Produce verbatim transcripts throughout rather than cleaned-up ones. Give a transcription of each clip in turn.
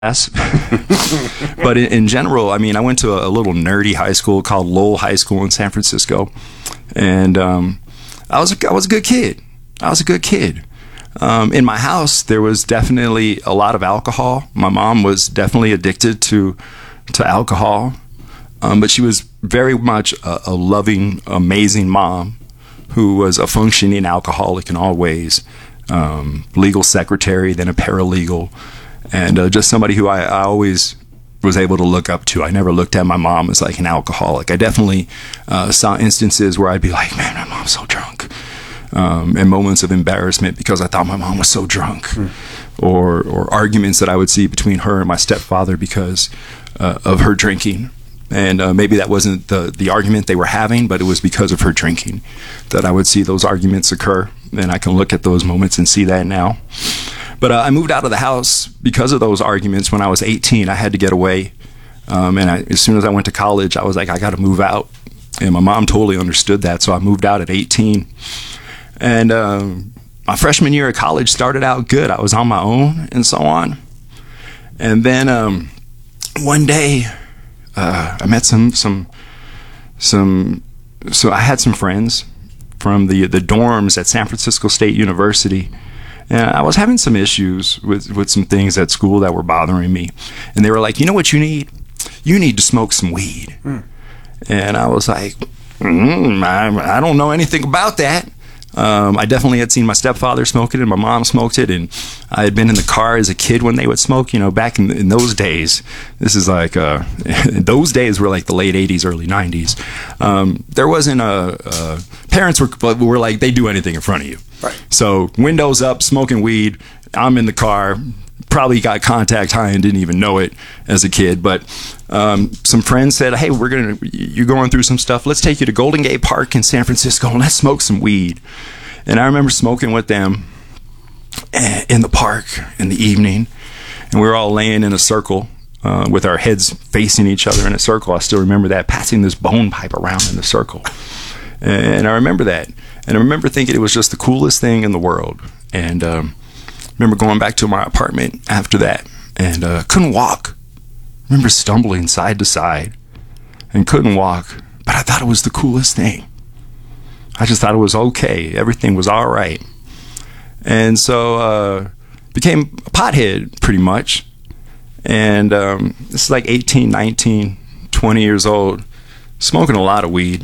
But in, in general, I mean, I went to a, a little nerdy high school called Lowell High School in San Francisco, and um, I was a, I was a good kid. I was a good kid. Um, in my house, there was definitely a lot of alcohol. My mom was definitely addicted to to alcohol, um, but she was very much a, a loving, amazing mom who was a functioning alcoholic in all ways. Um, legal secretary, then a paralegal. And uh, just somebody who I, I always was able to look up to. I never looked at my mom as like an alcoholic. I definitely uh, saw instances where I'd be like, man, my mom's so drunk. Um, and moments of embarrassment because I thought my mom was so drunk. Mm. Or, or arguments that I would see between her and my stepfather because uh, of her drinking. And uh, maybe that wasn't the, the argument they were having, but it was because of her drinking that I would see those arguments occur. And I can look at those moments and see that now. But uh, I moved out of the house because of those arguments when I was eighteen. I had to get away. Um, and I, as soon as I went to college, I was like, I got to move out. And my mom totally understood that. So I moved out at eighteen. And um, my freshman year of college started out good. I was on my own and so on. And then um, one day, uh, I met some, some, some, so I had some friends from the, the dorms at San Francisco State University. And I was having some issues with, with some things at school that were bothering me. And they were like, you know what you need? You need to smoke some weed. Mm. And I was like, mm, I, I don't know anything about that. Um, I definitely had seen my stepfather smoke it and my mom smoked it. And I had been in the car as a kid when they would smoke. You know, back in, in those days, this is like, uh, those days were like the late eighties, early nineties. Um, there wasn't a, a parents were, were like, they do anything in front of you. Right. So windows up, smoking weed. I'm in the car. Probably got contact high and didn't even know it as a kid. But um, some friends said, "Hey, we're gonna you're going through some stuff. Let's take you to Golden Gate Park in San Francisco and let's smoke some weed." And I remember smoking with them in the park in the evening, and we were all laying in a circle uh, with our heads facing each other in a circle. I still remember that, passing this bone pipe around in the circle, and I remember that. And I remember thinking it was just the coolest thing in the world. And um, I remember going back to my apartment after that and uh, couldn't walk. I remember stumbling side to side and couldn't walk. But I thought it was the coolest thing. I just thought it was okay. Everything was all right. And so uh, became a pothead pretty much. And um, this is like eighteen, nineteen, twenty years old, smoking a lot of weed.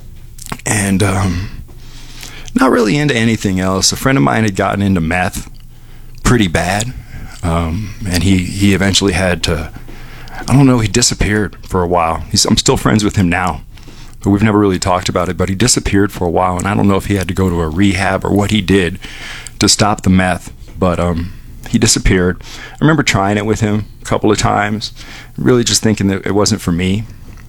And um, not really into anything else. A friend of mine had gotten into meth pretty bad, um, and he, he eventually had to, I don't know, he disappeared for a while. He's, I'm still friends with him now, but we've never really talked about it, but he disappeared for a while, and I don't know if he had to go to a rehab or what he did to stop the meth, but um, he disappeared. I remember trying it with him a couple of times, really just thinking that it wasn't for me.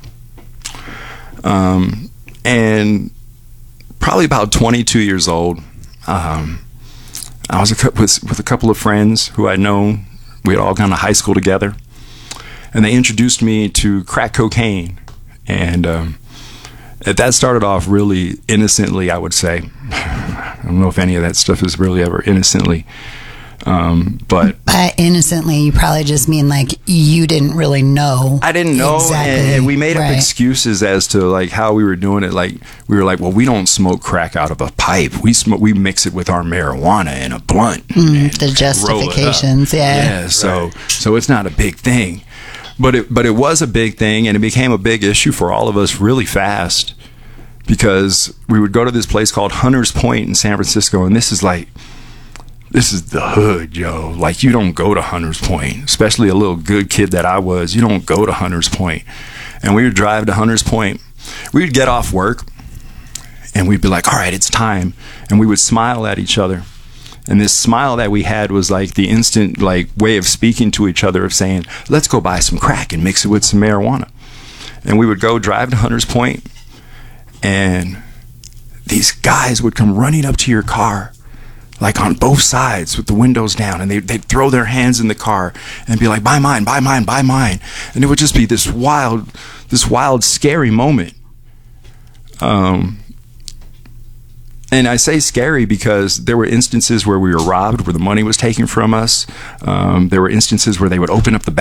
Um, and probably about twenty-two years old, um, I was a, with, with a couple of friends who I'd known. We had all gone to high school together, and they introduced me to crack cocaine. And um, that started off really innocently, I would say. I don't know if any of that stuff is really ever innocently. Um, but by innocently, you probably just mean like you didn't really know. I didn't know, exactly. and, and we made up right. excuses as to like how we were doing it. Like we were like, well, we don't smoke crack out of a pipe. We smoke, we mix it with our marijuana in a blunt. Mm, the justifications, yeah. Yeah. So, right. so it's not a big thing, but it, but it was a big thing, and it became a big issue for all of us really fast because we would go to this place called Hunters Point in San Francisco, and this is like. This is the hood, yo. Like, you don't go to Hunters Point, especially a little good kid that I was. You don't go to Hunters Point. And we would drive to Hunters Point. We would get off work, and we'd be like, all right, it's time. And we would smile at each other. And this smile that we had was like the instant like way of speaking to each other of saying, let's go buy some crack and mix it with some marijuana. And we would go drive to Hunters Point, and these guys would come running up to your car, like on both sides with the windows down, and they, they'd throw their hands in the car and be like, buy mine, buy mine, buy mine. And it would just be this wild, this wild, scary moment. Um, And I say scary because there were instances where we were robbed, where the money was taken from us. Um, there were instances where they would open up the